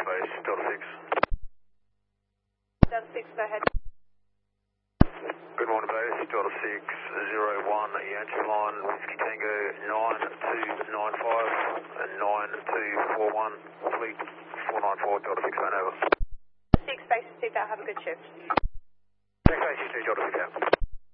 base, Delta 6. Delta 6, go ahead. Good morning, base, Delta 601, Yankee line, Whiskey Tango 9295 and 9241, fleet 494, Delta 6, over. 6 base, seatbelt, have a good shift. 6 base, Delta 6, out.